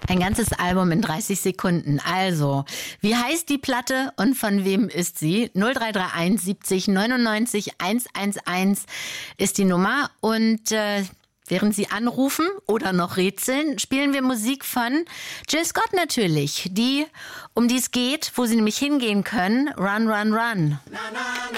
Ein ganzes Album in 30 Sekunden. Also, wie heißt die Platte und von wem ist sie? 0331 70 99 111 ist die Nummer. Und während Sie anrufen oder noch rätseln, spielen wir Musik von Jill Scott natürlich. Die, um die es geht, wo Sie nämlich hingehen können. Run, run, run. Na, na, na.